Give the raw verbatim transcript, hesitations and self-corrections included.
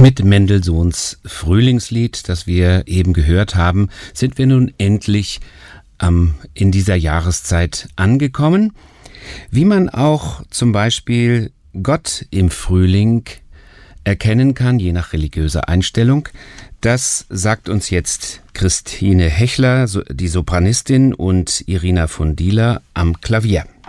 Mit Mendelssohns Frühlingslied, das wir eben gehört haben, sind wir nun endlich ähm, in dieser Jahreszeit angekommen. Wie man auch zum Beispiel Gott im Frühling erkennen kann, je nach religiöser Einstellung, das sagt uns jetzt Christine Hechler, die Sopranistin, und Irina von Dieler am Klavier.